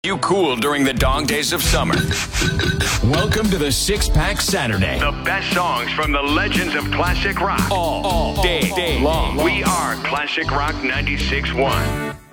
You cool during the dog days of summer. Welcome to the Six Pack Saturday. The best songs from the legends of classic rock. All day long. We are Classic Rock 96.1.